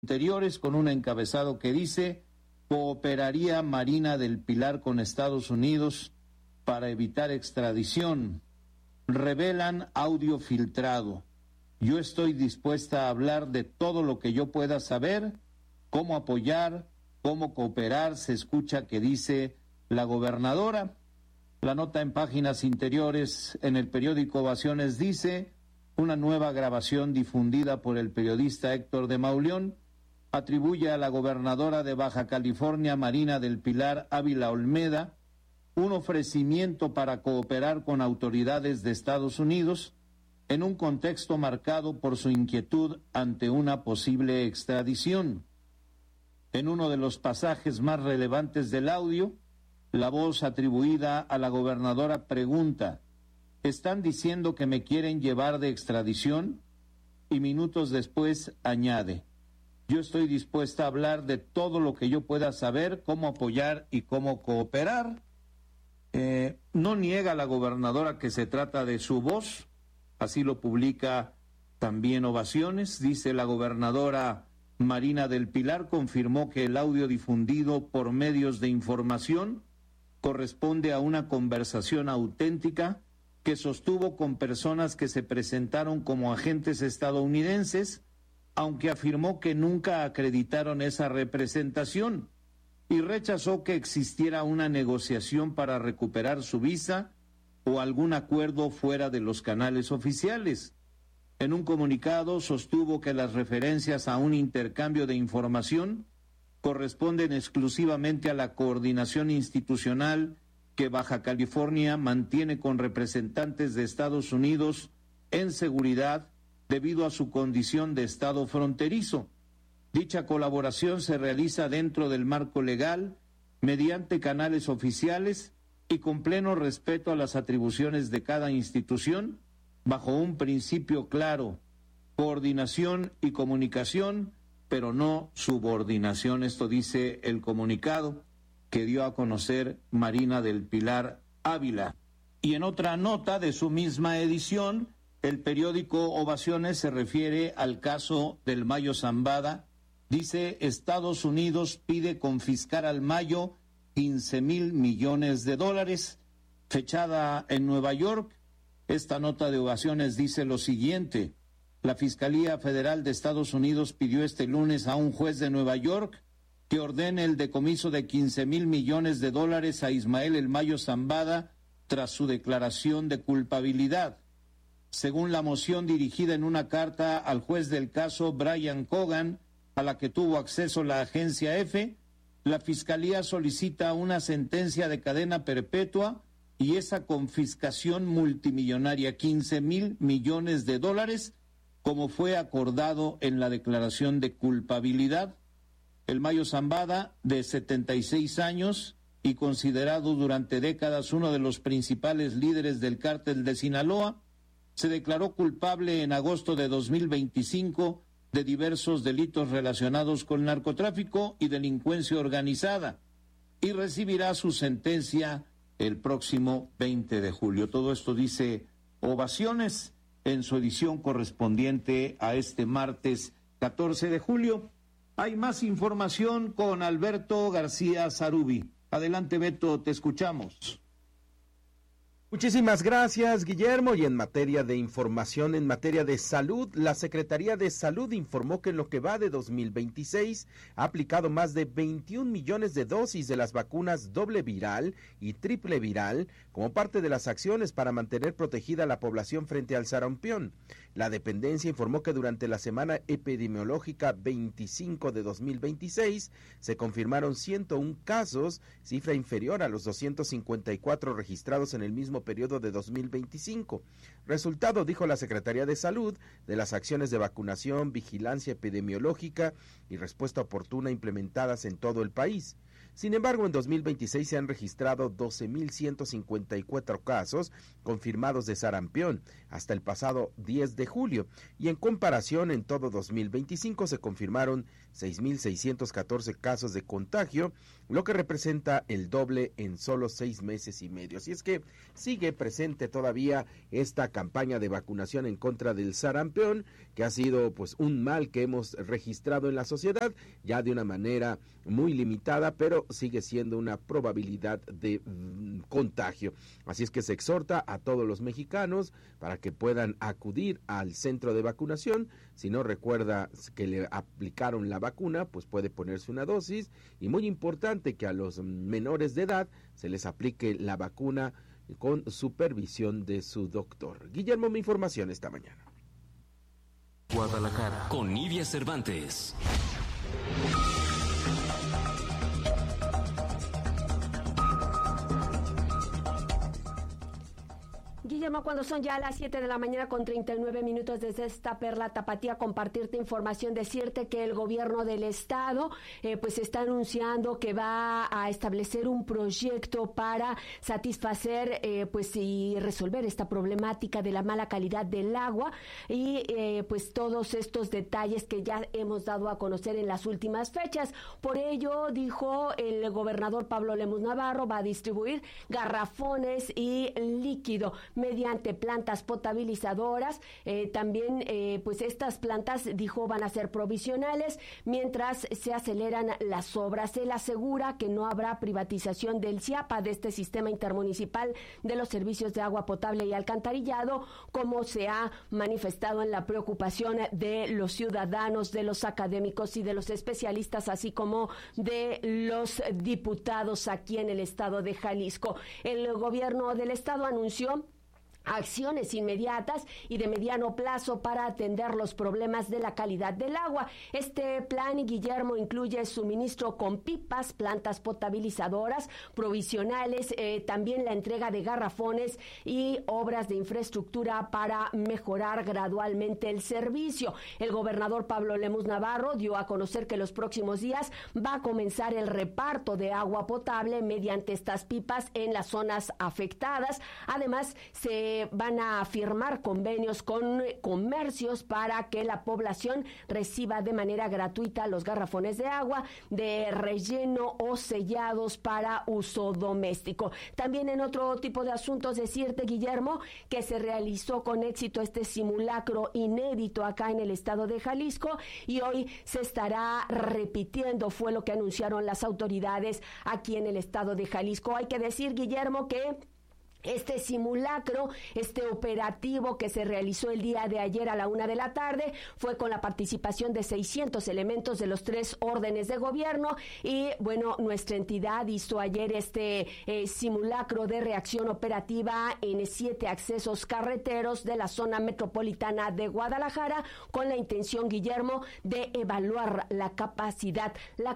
Interiores con un encabezado que dice: cooperaría Marina del Pilar con Estados Unidos para evitar extradición. Revelan audio filtrado. Yo estoy dispuesta a hablar de todo lo que yo pueda saber, cómo apoyar, cómo cooperar, se escucha que dice la gobernadora. La nota en páginas interiores en el periódico Ovaciones dice: una nueva grabación difundida por el periodista Héctor de Mauleón atribuye a la gobernadora de Baja California, Marina del Pilar Ávila Olmeda, un ofrecimiento para cooperar con autoridades de Estados Unidos en un contexto marcado por su inquietud ante una posible extradición. En uno de los pasajes más relevantes del audio, la voz atribuida a la gobernadora pregunta: ¿están diciendo que me quieren llevar de extradición? Y minutos después añade: yo estoy dispuesta a hablar de todo lo que yo pueda saber, cómo apoyar y cómo cooperar. No niega la gobernadora que se trata de su voz, así lo publica también Ovaciones. Dice: la gobernadora Marina del Pilar confirmó que el audio difundido por medios de información corresponde a una conversación auténtica que sostuvo con personas que se presentaron como agentes estadounidenses, aunque afirmó que nunca acreditaron esa representación y rechazó que existiera una negociación para recuperar su visa o algún acuerdo fuera de los canales oficiales. En un comunicado sostuvo que las referencias a un intercambio de información corresponden exclusivamente a la coordinación institucional que Baja California mantiene con representantes de Estados Unidos en seguridad debido a su condición de estado fronterizo. Dicha colaboración se realiza dentro del marco legal, mediante canales oficiales y con pleno respeto a las atribuciones de cada institución, bajo un principio claro: coordinación y comunicación, pero no subordinación. Esto dice el comunicado que dio a conocer Marina del Pilar Ávila. Y en otra nota de su misma edición, el periódico Ovaciones se refiere al caso del Mayo Zambada. Dice: Estados Unidos pide confiscar al Mayo 15,000 millones de dólares. Fechada en Nueva York, esta nota de Ovaciones dice lo siguiente: la Fiscalía Federal de Estados Unidos pidió este lunes a un juez de Nueva York que ordene el decomiso de 15,000 millones de dólares a Ismael El Mayo Zambada tras su declaración de culpabilidad. Según la moción dirigida en una carta al juez del caso Brian Cogan, a la que tuvo acceso la agencia EFE, la Fiscalía solicita una sentencia de cadena perpetua y esa confiscación multimillonaria, 15,000 millones de dólares, como fue acordado en la declaración de culpabilidad. El Mayo Zambada, de 76 años y considerado durante décadas uno de los principales líderes del cártel de Sinaloa, se declaró culpable en agosto de 2025 de diversos delitos relacionados con narcotráfico y delincuencia organizada y recibirá su sentencia el próximo 20 de julio. Todo esto dice Ovaciones en su edición correspondiente a este martes 14 de julio. Hay más información con Alberto García Zarubi. Adelante, Beto, te escuchamos. Muchísimas gracias, Guillermo. Y en materia de información, en materia de salud, la Secretaría de Salud informó que en lo que va de 2026 ha aplicado más de 21 millones de dosis de las vacunas doble viral y triple viral como parte de las acciones para mantener protegida a la población frente al sarampión. La dependencia informó que durante la semana epidemiológica 25 de 2026 se confirmaron 101 casos, cifra inferior a los 254 registrados en el mismo periodo de 2025. Resultado, dijo la Secretaría de Salud, de las acciones de vacunación, vigilancia epidemiológica y respuesta oportuna implementadas en todo el país. Sin embargo, en 2026 se han registrado 12.154 casos confirmados de sarampión hasta el pasado 10 de julio, y en comparación en todo 2025 se confirmaron 6.614 casos de contagio, lo que representa el doble en solo 6 meses y medio. Así es que sigue presente todavía esta campaña de vacunación en contra del sarampión, que ha sido pues un mal que hemos registrado en la sociedad, ya de una manera muy limitada, pero sigue siendo una probabilidad de contagio. Así es que se exhorta a todos los mexicanos para que puedan acudir al centro de vacunación. Si no recuerda que le aplicaron la vacuna, pues puede ponerse una dosis, y muy importante que a los menores de edad se les aplique la vacuna con supervisión de su doctor. Guillermo, mi información esta mañana. Guadalajara, con Nidia Cervantes. Guillermo, cuando son ya las 7 de la mañana con 39 minutos desde esta Perla Tapatía, compartirte información, decirte que el gobierno del estado pues está anunciando que va a establecer un proyecto para satisfacer pues y resolver esta problemática de la mala calidad del agua y pues todos estos detalles que ya hemos dado a conocer en las últimas fechas. Por ello, dijo el gobernador Pablo Lemus Navarro, va a distribuir garrafones y líquido mediante plantas potabilizadoras. También pues estas plantas, dijo, van a ser provisionales mientras se aceleran las obras. Él asegura que no habrá privatización del CIAPA, de este Sistema Intermunicipal de los Servicios de Agua Potable y Alcantarillado, como se ha manifestado en la preocupación de los ciudadanos, de los académicos y de los especialistas, así como de los diputados aquí en el estado de Jalisco. El gobierno del estado anunció acciones inmediatas y de mediano plazo para atender los problemas de la calidad del agua. Este plan, Guillermo, incluye suministro con pipas, plantas potabilizadoras provisionales, también la entrega de garrafones y obras de infraestructura para mejorar gradualmente el servicio. El gobernador Pablo Lemus Navarro dio a conocer que los próximos días va a comenzar el reparto de agua potable mediante estas pipas en las zonas afectadas. Además, se van a firmar convenios con comercios para que la población reciba de manera gratuita los garrafones de agua de relleno o sellados para uso doméstico. También en otro tipo de asuntos, decirte, Guillermo, que se realizó con éxito este simulacro inédito acá en el estado de Jalisco y hoy se estará repitiendo, fue lo que anunciaron las autoridades aquí en el estado de Jalisco. Hay que decir, Guillermo, que este simulacro, este operativo que se realizó el día de ayer a la 1 de la tarde, fue con la participación de 600 elementos de los 3 órdenes de gobierno y, bueno, nuestra entidad hizo ayer este simulacro de reacción operativa en 7 accesos carreteros de la zona metropolitana de Guadalajara con la intención, Guillermo, de evaluar la capacidad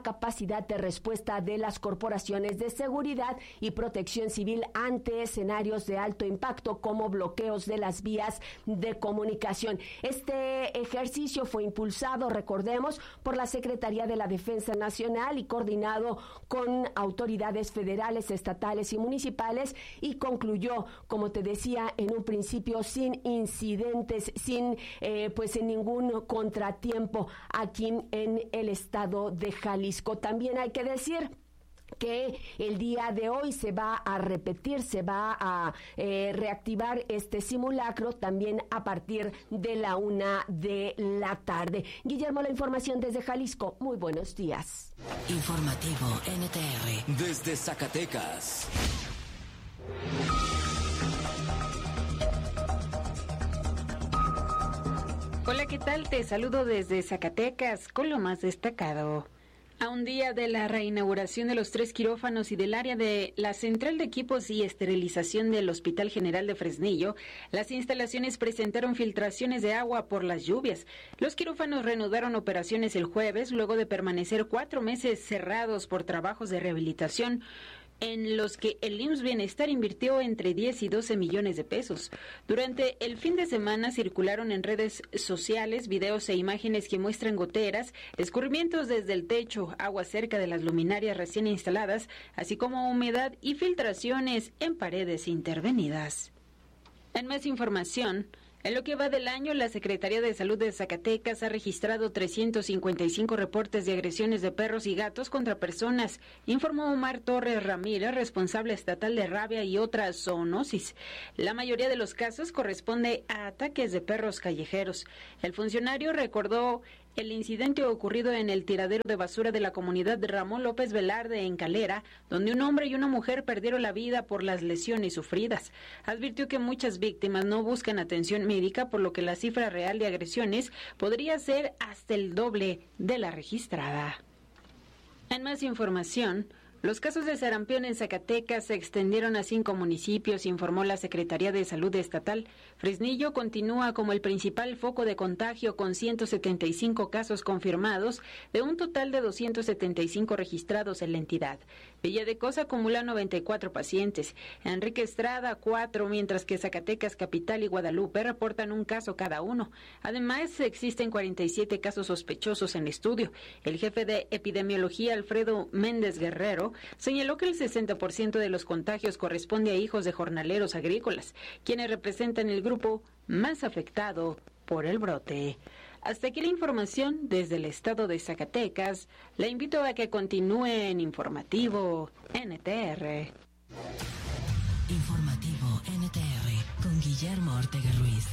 de respuesta de las corporaciones de seguridad y protección civil ante escenarios de alto impacto como bloqueos de las vías de comunicación. Este ejercicio fue impulsado, recordemos, por la Secretaría de la Defensa Nacional y coordinado con autoridades federales, estatales y municipales y concluyó, como te decía en un principio, sin incidentes, sin en ningún contratiempo aquí en el estado de Jalisco. También hay que decir que el día de hoy se va a repetir, se va a reactivar este simulacro también a partir de la 1 de la tarde. Guillermo, la información desde Jalisco. Muy buenos días. Informativo NTR. Desde Zacatecas. Hola, ¿qué tal? Te saludo desde Zacatecas con lo más destacado. A un día de la reinauguración de los 3 quirófanos y del área de la central de equipos y esterilización del Hospital General de Fresnillo, las instalaciones presentaron filtraciones de agua por las lluvias. Los quirófanos reanudaron operaciones el jueves luego de permanecer 4 meses cerrados por trabajos de rehabilitación. en los que el IMSS Bienestar invirtió entre 10 y 12 millones de pesos. Durante el fin de semana circularon en redes sociales videos e imágenes que muestran goteras, escurrimientos desde el techo, agua cerca de las luminarias recién instaladas, así como humedad y filtraciones en paredes intervenidas. En más información, en lo que va del año, la Secretaría de Salud de Zacatecas ha registrado 355 reportes de agresiones de perros y gatos contra personas, informó Omar Torres Ramírez, responsable estatal de rabia y otras zoonosis. La mayoría de los casos corresponde a ataques de perros callejeros. El funcionario recordó el incidente ocurrido en el tiradero de basura de la comunidad Ramón López Velarde en Calera, donde un hombre y una mujer perdieron la vida por las lesiones sufridas. Advirtió que muchas víctimas no buscan atención médica, por lo que la cifra real de agresiones podría ser hasta el doble de la registrada. En más información, los casos de sarampión en Zacatecas se extendieron a 5 municipios, informó la Secretaría de Salud Estatal. Fresnillo continúa como el principal foco de contagio con 175 casos confirmados, de un total de 275 registrados en la entidad. Villa de Cosa acumula 94 pacientes, Enrique Estrada 4, mientras que Zacatecas Capital y Guadalupe reportan un caso cada uno. Además, existen 47 casos sospechosos en estudio. El jefe de epidemiología, Alfredo Méndez Guerrero, señaló que el 60% de los contagios corresponde a hijos de jornaleros agrícolas, quienes representan el grupo más afectado por el brote. Hasta aquí la información desde el estado de Zacatecas. La invito a que continúe en Informativo NTR. Informativo NTR con Guillermo Ortega Ruiz.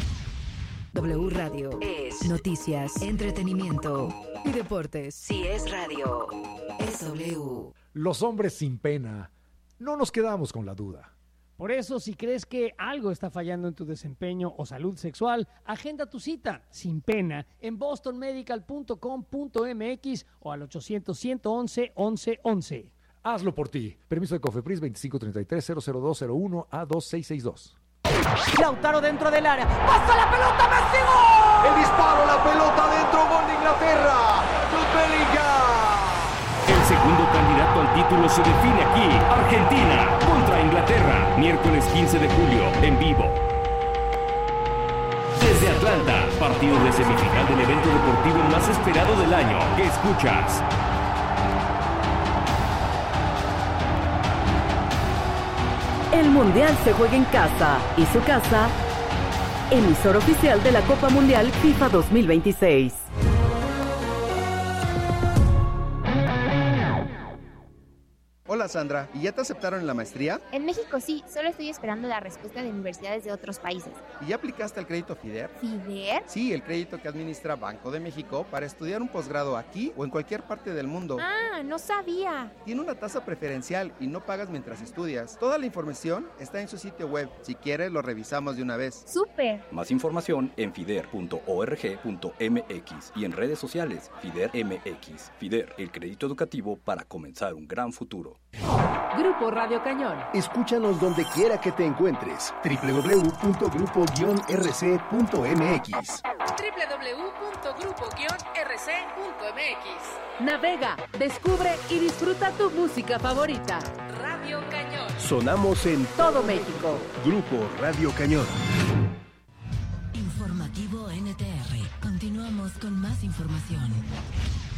W Radio es noticias, entretenimiento y deportes. Si es radio, es W. Los hombres sin pena, no nos quedamos con la duda. Por eso, si crees que algo está fallando en tu desempeño o salud sexual, agenda tu cita sin pena en bostonmedical.com.mx o al 800-111-1111. Hazlo por ti. Permiso de Cofepris 2533-00201-A2662. Lautaro dentro del área. ¡Pasa la pelota, Messi! ¡Gol! El disparo, la pelota dentro, gol de Inglaterra. Jude Bellingham. El segundo candidato al título se define aquí. Argentina contra Inglaterra. Miércoles 15 de julio, en vivo. Desde Atlanta, partido de semifinal del evento deportivo más esperado del año. ¿Qué escuchas? El Mundial se juega en casa y su casa, emisor oficial de la Copa Mundial FIFA 2026. Hola Sandra, ¿y ya te aceptaron en la maestría? En México sí, solo estoy esperando la respuesta de universidades de otros países. ¿Y ya aplicaste al crédito FIDER? ¿FIDER? Sí, el crédito que administra Banco de México para estudiar un posgrado aquí o en cualquier parte del mundo. Ah, no sabía. Tiene una tasa preferencial y no pagas mientras estudias. Toda la información está en su sitio web. Si quieres, lo revisamos de una vez. ¡Súper! Más información en fider.org.mx y en redes sociales FIDER MX. FIDER, el crédito educativo para comenzar un gran futuro. Grupo Radio Cañón. Escúchanos donde quiera que te encuentres. www.grupo-rc.mx. www.grupo-rc.mx. Navega, descubre y disfruta tu música favorita. Radio Cañón. Sonamos en todo México. Grupo Radio Cañón. Informativo NTR. Continuamos con más información.